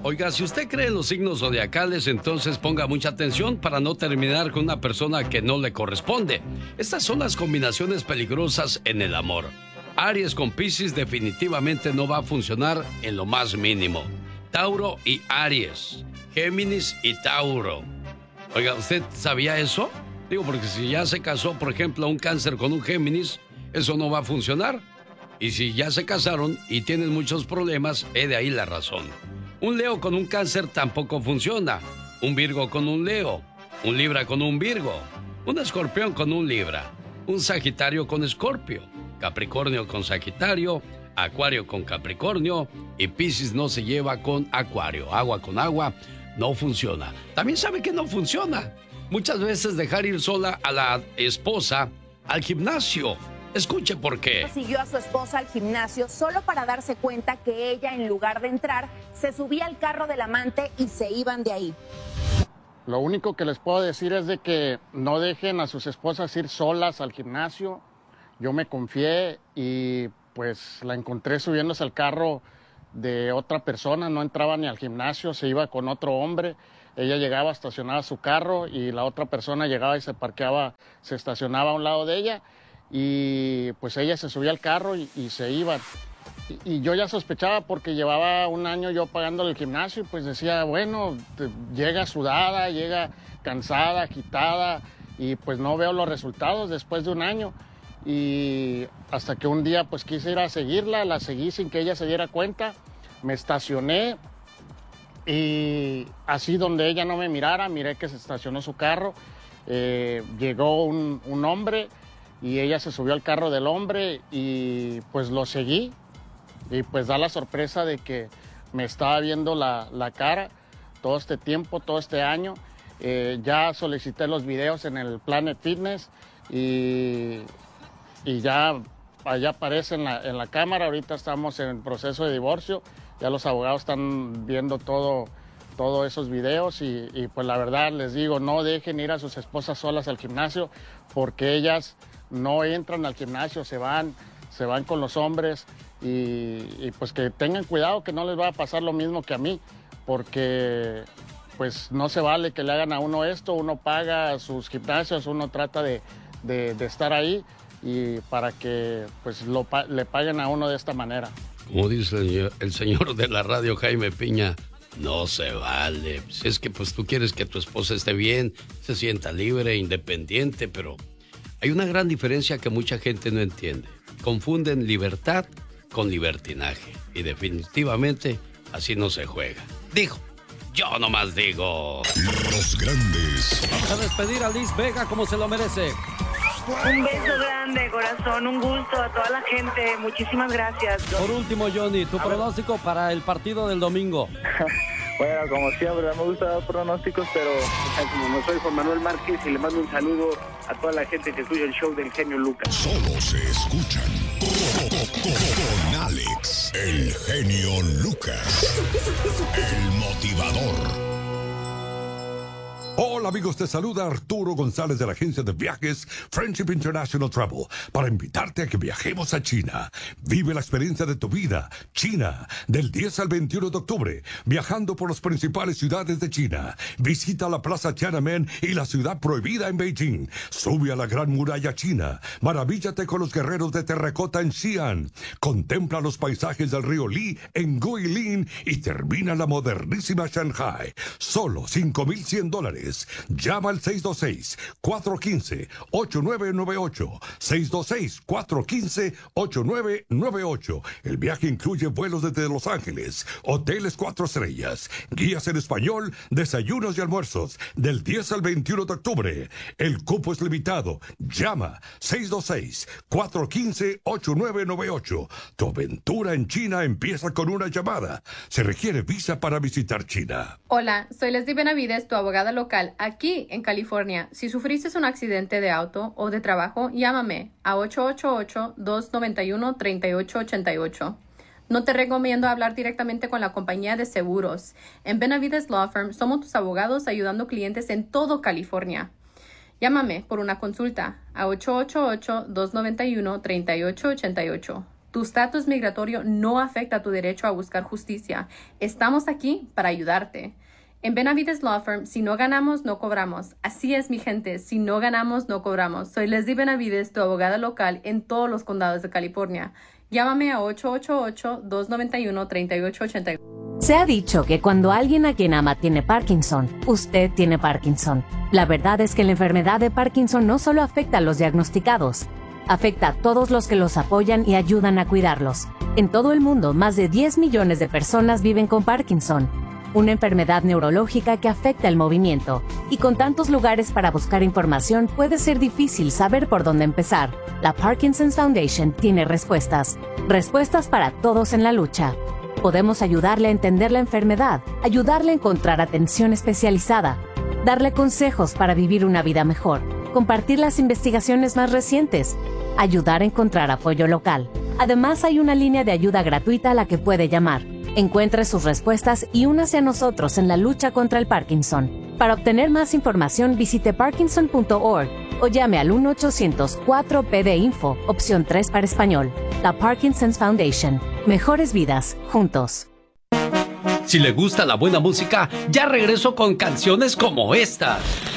Oiga, si usted cree en los signos zodiacales, entonces ponga mucha atención para no terminar con una persona que no le corresponde. Estas son las combinaciones peligrosas en el amor. Aries con Piscis definitivamente no va a funcionar en lo más mínimo. Tauro y Aries. Géminis y Tauro. Oiga, ¿usted sabía eso? Digo, porque si ya se casó, por ejemplo, un Cáncer con un Géminis, eso no va a funcionar. Y si ya se casaron y tienen muchos problemas, de ahí la razón. Un Leo con un Cáncer tampoco funciona. Un Virgo con un Leo. Un Libra con un Virgo. Un Escorpión con un Libra. Un Sagitario con Escorpio. Capricornio con Sagitario. Acuario con Capricornio. Y Piscis no se lleva con Acuario. Agua con agua no funciona. También sabe que no funciona. Muchas veces dejar ir sola a la esposa al gimnasio. Escuche por qué. Siguió a su esposa al gimnasio solo para darse cuenta que ella, en lugar de entrar, se subía al carro del amante y se iban de ahí. Lo único que les puedo decir es de que no dejen a sus esposas ir solas al gimnasio. Yo me confié y pues la encontré subiéndose al carro de otra persona, no entraba ni al gimnasio, se iba con otro hombre. Ella llegaba, estacionaba su carro y la otra persona llegaba y se parqueaba, se estacionaba a un lado de ella. Y pues ella se subía al carro y se iba. Y yo ya sospechaba porque llevaba un año yo pagándole el gimnasio y pues decía, bueno, llega sudada, llega cansada, agitada y pues no veo los resultados después de un año. Y hasta que un día pues quise ir a seguirla, la seguí sin que ella se diera cuenta, me estacioné y así donde ella no me mirara, miré que se estacionó su carro, llegó un hombre y ella se subió al carro del hombre y pues lo seguí y pues da la sorpresa de que me estaba viendo la cara todo este tiempo, todo este año. Ya solicité los videos en el Planet Fitness y ya allá aparece en la cámara. Ahorita estamos en proceso de divorcio, ya los abogados están viendo todos esos videos y pues la verdad les digo, no dejen ir a sus esposas solas al gimnasio porque ellas no entran al gimnasio, se van con los hombres y pues que tengan cuidado que no les va a pasar lo mismo que a mí, porque pues no se vale que le hagan a uno esto, uno paga sus gimnasios, uno trata de estar ahí y para que pues le paguen a uno de esta manera. Como dice el señor de la radio, Jaime Piña, no se vale. Es que pues tú quieres que tu esposa esté bien, se sienta libre, independiente, pero hay una gran diferencia que mucha gente no entiende. Confunden libertad con libertinaje. Y definitivamente así no se juega. Digo, yo nomás digo. Los grandes. Vamos a despedir a Liz Vega como se lo merece. Un beso grande, corazón, un gusto a toda la gente. Muchísimas gracias. Por último, Johnny, tu pronóstico para el partido del domingo. Bueno, como siempre, me gusta dar pronósticos, pero como soy Juan Manuel Márquez y le mando un saludo a toda la gente que escucha el show del genio Lucas. Solo se escuchan con Alex, el genio Lucas, el motivador. Hola amigos, te saluda Arturo González de la agencia de viajes Friendship International Travel para invitarte a que viajemos a China. Vive la experiencia de tu vida, China, del 10 al 21 de octubre, viajando por las principales ciudades de China. Visita la Plaza Tiananmen y la ciudad prohibida en Beijing. Sube a la Gran Muralla China. Maravíllate con los guerreros de terracota en Xi'an. Contempla los paisajes del río Li en Guilin y termina en la modernísima Shanghai. Solo $5,100. Llama al 626-415-8998. 626-415-8998. El viaje incluye vuelos desde Los Ángeles, hoteles 4 estrellas, guías en español, desayunos y almuerzos, del 10 al 21 de octubre. El cupo es limitado. Llama 626-415-8998. Tu aventura en China empieza con una llamada. Se requiere visa para visitar China. Hola, soy Leslie Benavides, tu abogada local aquí en California. Si sufriste un accidente de auto o de trabajo, llámame a 888-291-3888. No te recomiendo hablar directamente con la compañía de seguros. En Benavides Law Firm somos tus abogados ayudando clientes en todo California. Llámame por una consulta a 888-291-3888. Tu estatus migratorio no afecta tu derecho a buscar justicia. Estamos aquí para ayudarte. En Benavides Law Firm, si no ganamos, no cobramos. Así es, mi gente, si no ganamos, no cobramos. Soy Leslie Benavides, tu abogada local en todos los condados de California. Llámame a 888-291-3882. Se ha dicho que cuando alguien a quien ama tiene Parkinson, usted tiene Parkinson. La verdad es que la enfermedad de Parkinson no solo afecta a los diagnosticados, afecta a todos los que los apoyan y ayudan a cuidarlos. En todo el mundo, más de 10 millones de personas viven con Parkinson, una enfermedad neurológica que afecta el movimiento. Y con tantos lugares para buscar información, puede ser difícil saber por dónde empezar. La Parkinson's Foundation tiene respuestas. Respuestas para todos en la lucha. Podemos ayudarle a entender la enfermedad, ayudarle a encontrar atención especializada, darle consejos para vivir una vida mejor, compartir las investigaciones más recientes, ayudar a encontrar apoyo local. Además, hay una línea de ayuda gratuita a la que puede llamar. Encuentre sus respuestas y únase a nosotros en la lucha contra el Parkinson. Para obtener más información, visite parkinson.org o llame al 1-800-4PD-INFO, opción 3 para español. La Parkinson's Foundation. Mejores vidas, juntos. Si le gusta la buena música, ya regreso con canciones como esta.